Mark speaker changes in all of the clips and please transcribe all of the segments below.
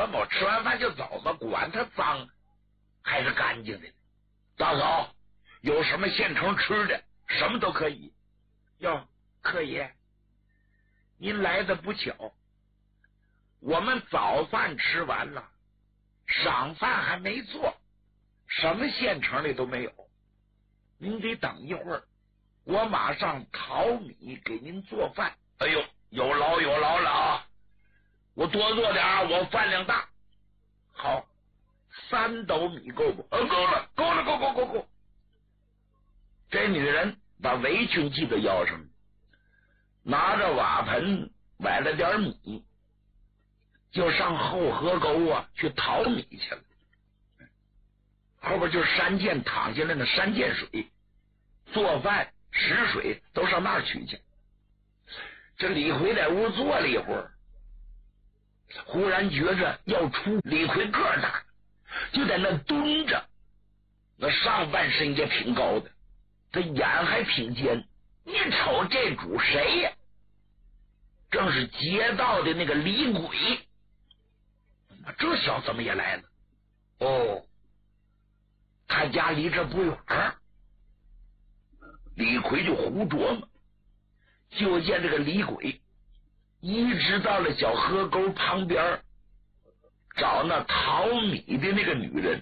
Speaker 1: 吧，吃完饭就走吧，管它脏还是干净的。大嫂，有什么现成吃的，什么都可以。哟，客爷，您来的不巧，我们早饭吃完了，晌饭还没做，什么现成的都没有。您得等一会儿，我马上淘米给您做饭。哎呦，有劳了啊！我多做点，我饭量大。好，3斗米够不？够了。这女人把围裙系到腰上，拿着瓦盆买了点米，就上后河沟啊去淘米去了。后边就是山涧淌下来的山涧水，做饭食水都上那儿取去。这李逵在屋坐了一会儿，忽然觉着要出。李逵个儿大，就在那蹲着，那上半身也挺高的，这眼还挺尖。你瞅这主谁呀？正是劫道的那个李鬼。这小子怎么也来了？哦，他家离这不远。李逵就胡琢磨，就见这个李鬼一直到了小河沟旁边，找那淘米的那个女人。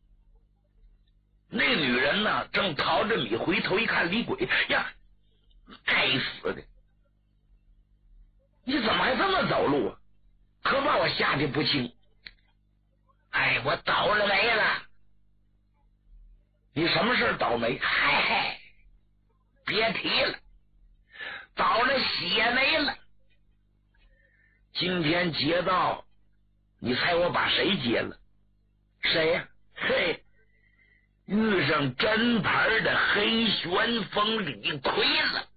Speaker 1: 那女人呢，正淘着米，回头一看李鬼呀，该死的，你怎么还这么走路啊？可把我吓得不轻。哎，我倒了霉了。你什么事倒霉？嗨，别提了，倒了血霉了。今天劫道，你猜我把谁劫了？谁呀？嘿，遇上真牌的黑旋风李逵了。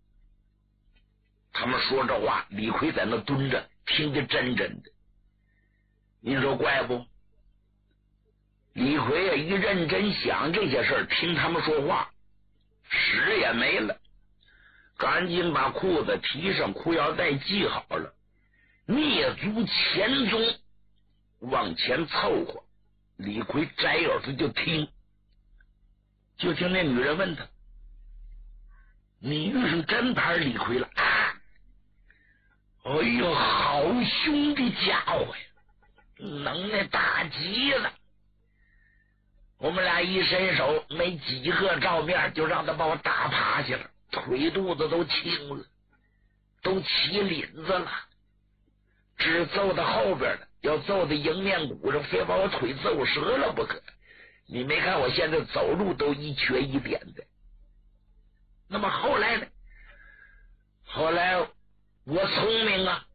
Speaker 1: 他们说这话，李逵在那蹲着，听得真的。您说怪不？李逵啊，一认真想这些事儿，听他们说话，屎也没了，赶紧把裤子提上，裤腰带系好了，蹑足前踪，往前凑合。李逵摘耳朵就听那女人问他：“你遇上真牌李逵了？”啊！哎呦，好凶的家伙呀，能耐大极了。我们俩一伸手，没几个照面，就让他把我打趴下了，腿肚子都青了，都起领子了，只揍到后边了，要揍到迎面骨上，非把我腿揍折了不可。你没看我现在走路都一瘸一扁的。那么后来呢？后来我聪明啊，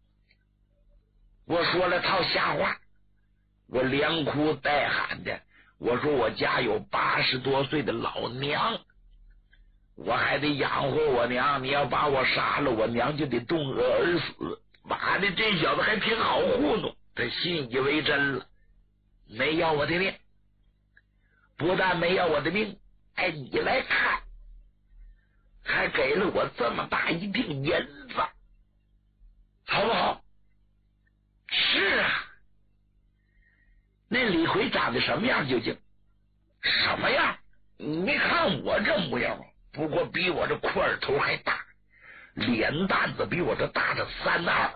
Speaker 1: 我说了套瞎话，我连哭带喊的，我说我家有80多岁的老娘，我还得养活我娘，你要把我杀了，我娘就得冻饿而死。妈的，这小子还挺好糊弄，他信以为真了，没要我的命。不但没要我的命，哎，你来看，还给了我这么大一锭银子，好不好？是啊。那李逵长得什么样究竟？什么样？你没看我这模样吗？不过比我这块头还大，脸蛋子比我这大着3、2，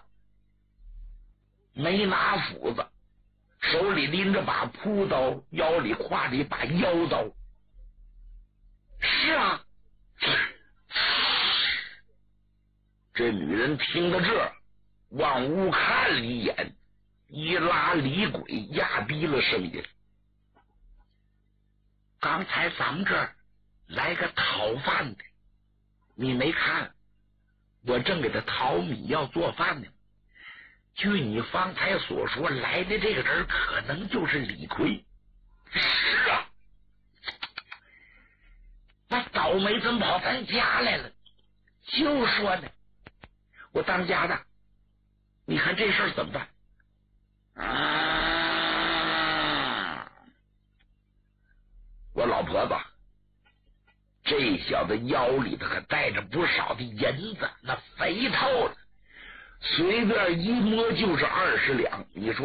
Speaker 1: 没拿斧子，手里拎着把朴刀，腰里挎着一把腰刀。是啊。这女人听到这，往屋看了一眼，一拉李鬼，压低了声音：“刚才咱们这儿来个讨饭的，你没看？我正给他淘米要做饭呢。据你方才所说，来的这个人可能就是李逵。”是啊，那倒霉怎么跑咱家来了？就说呢，我当家的，你看这事儿怎么办？我老婆子，这小子腰里头可带着不少的银子，那肥透了，随便一摸就是20两。你说